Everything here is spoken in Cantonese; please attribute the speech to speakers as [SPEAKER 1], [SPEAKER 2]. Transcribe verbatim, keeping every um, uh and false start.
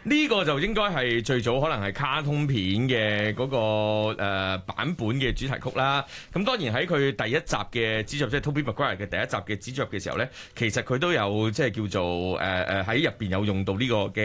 [SPEAKER 1] 呢個就應該係最早可能係卡通片嘅嗰、嗰個、呃、版本嘅主題曲啦。咁當然喺佢第一集嘅指著，即係 Tobey Maguire 嘅第一集嘅指著嘅時候咧，其實佢都有即係叫做誒誒喺入邊有用到呢個嘅。